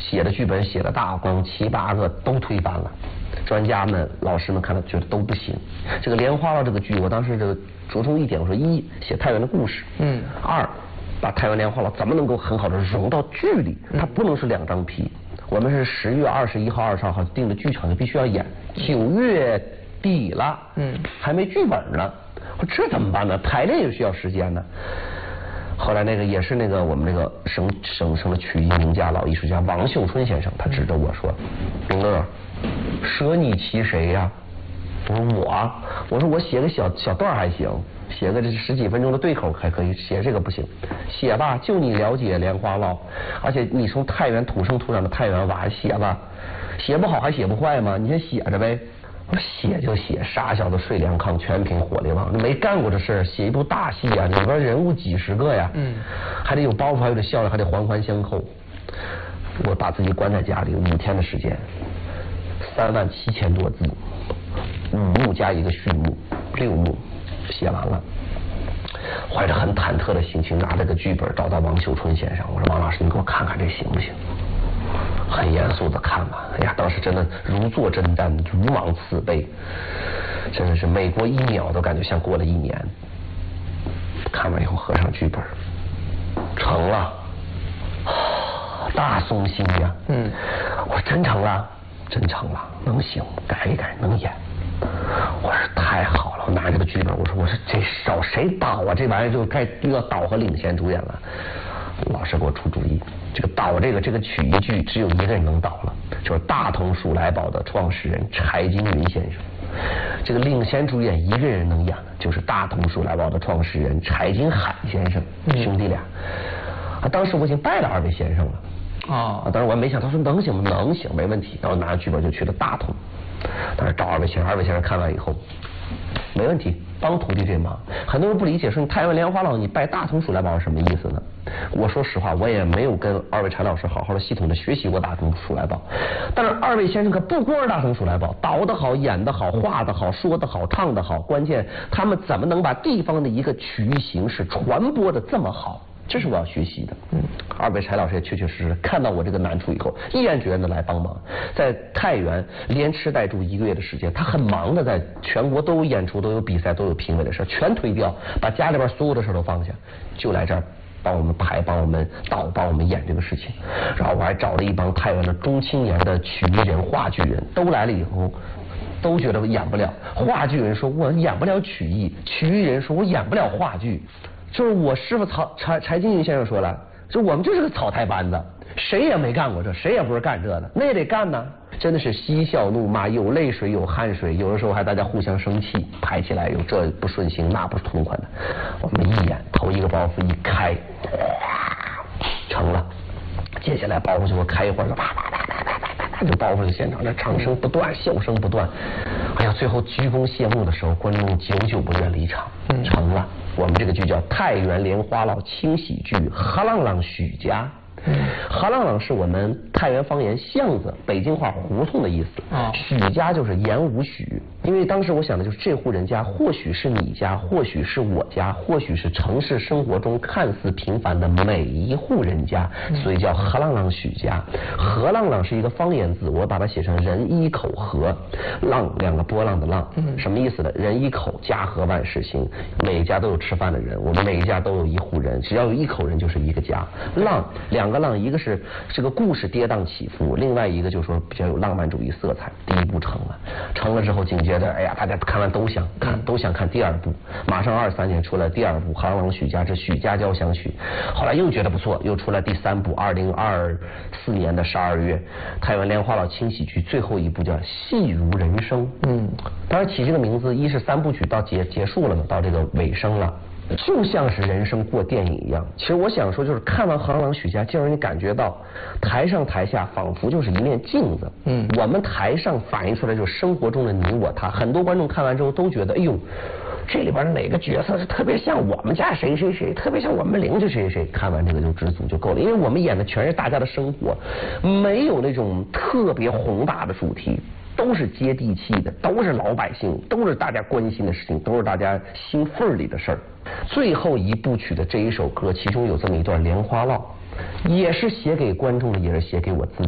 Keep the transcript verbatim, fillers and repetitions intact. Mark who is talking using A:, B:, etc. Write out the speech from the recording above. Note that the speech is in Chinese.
A: 写的剧本写的大纲七八个都推翻了，专家们老师们看了觉得都不行。这个莲花落这个剧，我当时这个着重一点，我说一写太原的故事，嗯，二把太原莲花落怎么能够很好的融到剧里，它不能是两张皮。我们是十月二十一号、二十二号定的剧场，就必须要演。九月底了，嗯，还没剧本呢，我这怎么办呢？排练也需要时间呢。后来那个也是那个我们那个省省省的曲艺名家老艺术家王秀春先生，他指着我说：“冰乐，舍你其谁呀？”我说我，我说我写个小小段还行，写个这十几分钟的对口还可以，写这个不行。写吧，就你了解莲花落，而且你从太原土生土长的太原娃，写吧，写不好还写不坏吗？你先写着呗。我说写就写，傻小子睡凉炕，全凭火力旺。没干过这事儿，写一部大戏啊，里边人物几十个呀，嗯，还得有包袱，还得笑料，还得环环相扣。我把自己关在家里五天的时间，三万七千多字，五幕加一个序幕，六幕写完了。怀着很忐忑的心情，拿了个剧本找到王秀春先生，我说王老师，你给我看看这行不行？很严肃的看吧，哎呀，当时真的如坐针毡，如芒刺背，真的是每过一秒都感觉像过了一年。看完以后合上剧本，成了，大松心呀，嗯，我说真成了，真成了，能行，改一改，能演。我说太好了，我拿这个剧本，我说我说这找谁导啊？这玩意儿就该又要导和领衔主演了。老师给我出主意，这个导这个这个曲艺剧只有一个人能导了，就是大同鼠来宝的创始人柴金云先生。这个领衔主演一个人能演的，就是大同鼠来宝的创始人柴金海先生，兄弟俩。啊，当时我已经拜了二位先生了。啊，当时我还没想，他说能行吗？能行，没问题。然后拿着剧本就去了大同，当时找二位先生，二位先生看完以后，没问题，帮徒弟这忙。很多人不理解，说你太原莲花落，你拜大同鼠来宝是什么意思呢？我说实话，我也没有跟二位柴老师好好的系统的学习过大同鼠来宝。但是二位先生可不光是大同鼠来宝，导得好，演得好，画得好，说得好，唱得好，关键他们怎么能把地方的一个曲艺形式传播的这么好？这是我要学习的。嗯，二位柴老师也确确实实看到我这个难处以后，毅然决然的来帮忙。在太原连吃带住一个月的时间，他很忙的，在全国都有演出，都有比赛，都有评委的事全推掉，把家里边所有的事都放下，就来这儿帮我们排，帮我们导，帮我们演这个事情。然后我还找了一帮太原的中青年的曲艺人、话剧人，都来了以后。都觉得我演不了，话剧人说我演不了曲艺，曲艺人说我演不了话剧。就是我师傅曹柴柴金云先生说了，就我们就是个草台班子，谁也没干过这，谁也不是干这的，那也得干呢。真的是嬉笑怒骂，有泪水有汗水，有的时候还大家互相生气，排起来有这不顺心那不是痛快的。我们一演头一个包袱一开，哗，成了。接下来包袱就我开一会儿，啪啪啪啪啪啪啪，就包袱就现场这唱声不断，笑声不断。哎呀，最后鞠躬谢幕的时候，观众久久不愿离场。嗯，成了。我们这个剧叫《太原莲花落轻喜剧》，哈浪浪许家。哈浪浪是我们太原方言巷子，北京话胡同的意思。哦，许家就是言无许，因为当时我想的就是这户人家，或许是你家，或许是我家，或许是城市生活中看似平凡的每一户人家，所以叫哈浪浪许家。何浪浪是一个方言字，我把它写成人一口河，浪两个波浪的浪，什么意思呢？人一口，家和万事兴，每一家都有吃饭的人，我们每一家都有一户人，只要有一口人就是一个家。浪两个浪，一个是这个故事跌宕起伏，另外一个就是说比较有浪漫主义色彩。第一部成了，成了之后紧接着，哎呀，大家看完都想看，都想看第二部。马上二三年出来第二部《哈浪浪许家之许家交响曲》，后来又觉得不错，又出来第三部。二零二四年的十二月，太原莲花落轻喜剧最后一部叫《戏如人生》。嗯，当然起这个名字，一是三部曲到结结束了嘛，到这个尾声了。就像是人生过电影一样。其实我想说，就是看完《哈浪浪许家》，就让人感觉到台上台下仿佛就是一面镜子。嗯，我们台上反映出来就是生活中的你我他。很多观众看完之后都觉得，哎呦，这里边哪个角色是特别像我们家谁谁谁，特别像我们邻居谁谁谁。看完这个就知足就够了，因为我们演的全是大家的生活，没有那种特别宏大的主题。都是接地气的，都是老百姓，都是大家关心的事情，都是大家心缝里的事儿。最后一部曲的这一首歌，其中有这么一段莲花落，也是写给观众的，也是写给我自己。